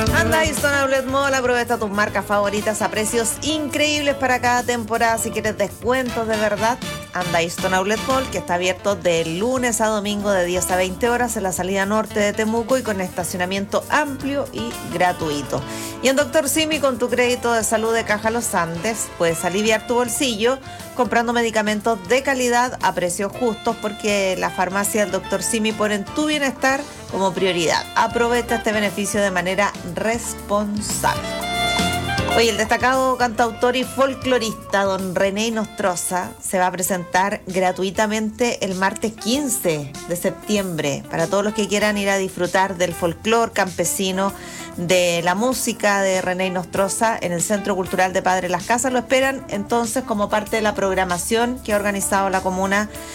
Anda Stone Outlet Mall, aprovecha tus marcas favoritas a precios increíbles para cada temporada. Si quieres descuentos de verdad, anda Stone Outlet Mall, que está abierto de lunes a domingo de 10 a 20 horas en la salida norte de Temuco y con estacionamiento amplio y gratuito. Y en Dr. Simi, con tu crédito de salud de Caja Los Andes, puedes aliviar tu bolsillo comprando medicamentos de calidad a precios justos, porque la farmacia del Dr. Simi ponen tu bienestar como prioridad. Aprovecha este beneficio de manera responsable. Oye, el destacado cantautor y folclorista don René Nostroza se va a presentar gratuitamente el martes 15 de septiembre para todos los que quieran ir a disfrutar del folclor campesino, de la música de René Nostroza en el Centro Cultural de Padre Las Casas. Lo esperan entonces como parte de la programación que ha organizado la comuna